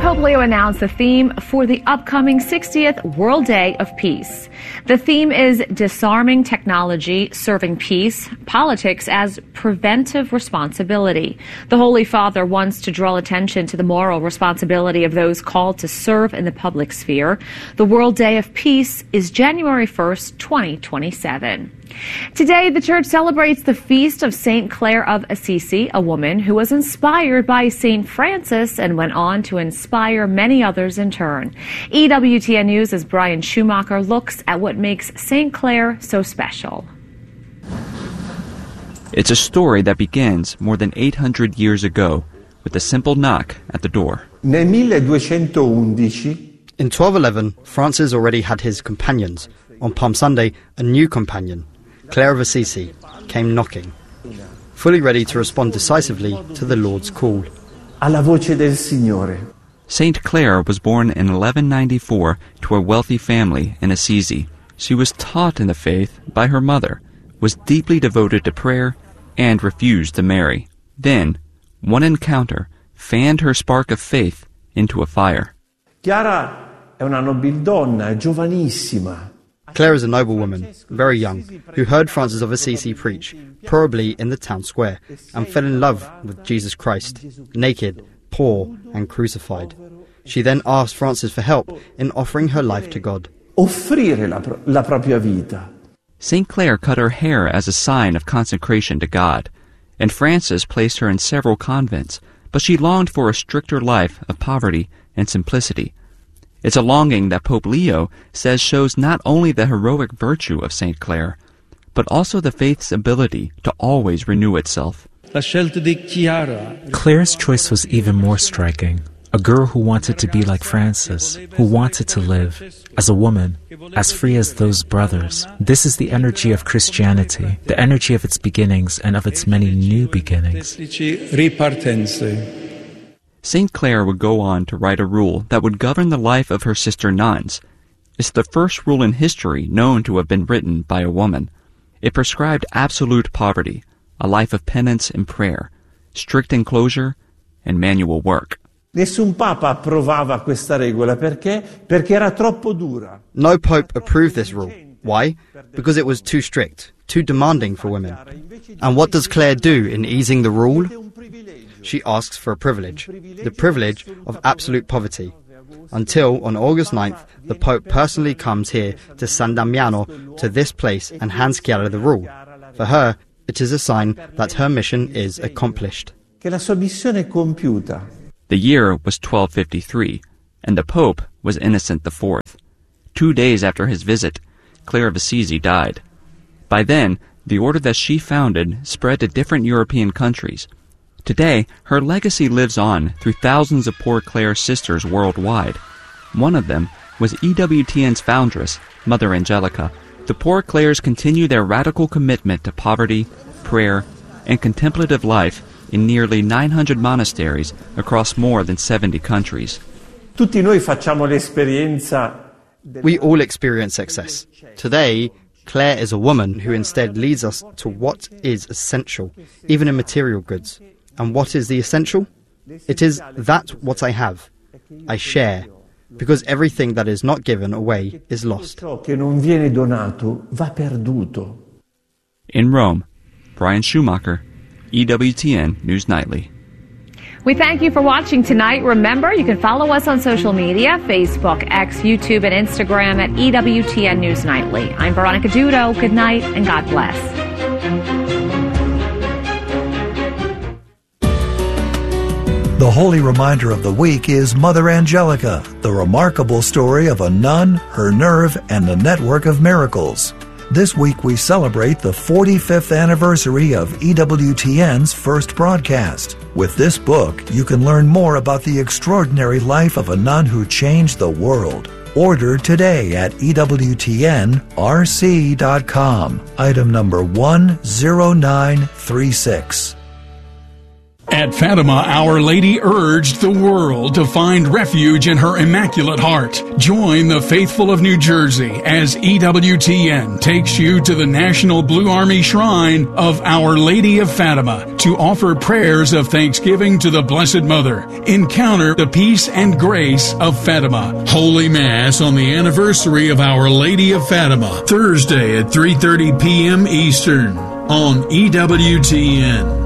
Pope Leo announced the theme for the upcoming 60th World Day of Peace. The theme is disarming technology, serving peace, politics as preventive responsibility. The Holy Father wants to draw attention to the moral responsibility of those called to serve in the public sphere. The World Day of Peace is January 1st, 2027. Today, the Church celebrates the feast of St. Clare of Assisi, a woman who was inspired by St. Francis and went on to inspire many others in turn. EWTN News' Brian Schumacher looks at what makes St. Clare so special. It's a story that begins more than 800 years ago with a simple knock at the door. Nel 1211, in 1211, Francis already had his companions. On Palm Sunday, a new companion, Clare of Assisi, came knocking, fully ready to respond decisively to the Lord's call. alla voce del Signore. Saint Clare was born in 1194 to a wealthy family in Assisi. She was taught in the faith by her mother, was deeply devoted to prayer, and refused to marry. Then, one encounter fanned her spark of faith into a fire. Chiara è una nobildonna, è giovanissima. Clare is a noble woman, very young, who heard Francis of Assisi preach, probably in the town square, and fell in love with Jesus Christ, naked, poor, and crucified. She then asked Francis for help in offering her life to God. Offrire la propria vita. St. Clare cut her hair as a sign of consecration to God, and Francis placed her in several convents, but she longed for a stricter life of poverty and simplicity. It's a longing that Pope Leo says shows not only the heroic virtue of St. Clare, but also the faith's ability to always renew itself. Clare's choice was even more striking. A girl who wanted to be like Francis, who wanted to live as a woman, as free as those brothers. This is the energy of Christianity, the energy of its beginnings and of its many new beginnings. St. Clare would go on to write a rule that would govern the life of her sister nuns. It's the first rule in history known to have been written by a woman. It prescribed absolute poverty, a life of penance and prayer, strict enclosure, and manual work. Nessun papa approvava questa regola perché era troppo dura. No pope approved this rule. Why? Because it was too strict, too demanding for women. And what does Clare do in easing the rule? She asks for a privilege, the privilege of absolute poverty. Until, on August 9th, the Pope personally comes here to San Damiano, to this place, and hands Chiara the rule. For her, it is a sign that her mission is accomplished. Che la sua missione è compiuta. The year was 1253, and the Pope was Innocent IV. 2 days after his visit, Clare of Assisi died. By then, the order that she founded spread to different European countries. Today, her legacy lives on through thousands of Poor Clare sisters worldwide. One of them was EWTN's foundress, Mother Angelica. The Poor Clares continue their radical commitment to poverty, prayer, and contemplative life in nearly 900 monasteries across more than 70 countries. Tutti noi facciamo l'esperienza. We all experience success. Today, Clare is a woman who instead leads us to what is essential, even in material goods. And what is the essential? It is that what I have, I share, because everything that is not given away is lost. In Rome, Brian Schumacher, EWTN News Nightly. We thank you for watching tonight. Remember, you can follow us on social media, Facebook, X, YouTube, and Instagram at EWTN News Nightly. I'm Veronica Dudo. Good night, and God bless. The holy reminder of the week is Mother Angelica, the remarkable story of a nun, her nerve, and a network of miracles. This week we celebrate the 45th anniversary of EWTN's first broadcast. With this book, you can learn more about the extraordinary life of a nun who changed the world. Order today at EWTNRC.com. Item number 10936. At Fatima, Our Lady urged the world to find refuge in her Immaculate Heart. Join the faithful of New Jersey as EWTN takes you to the National Blue Army Shrine of Our Lady of Fatima to offer prayers of thanksgiving to the Blessed Mother. Encounter the peace and grace of Fatima. Holy Mass on the anniversary of Our Lady of Fatima, Thursday at 3:30 p.m. Eastern on EWTN.